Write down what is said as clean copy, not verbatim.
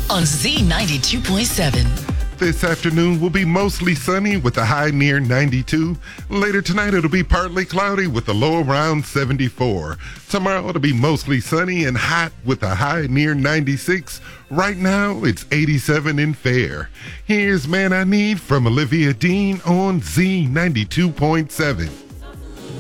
on Z92.7. This afternoon will be mostly sunny with a high near 92. Later tonight, it'll be partly cloudy with a low around 74. Tomorrow, it'll be mostly sunny and hot with a high near 96. Right now, it's 87 in Fair. Here's Man I Need from Olivia Dean on Z92.7.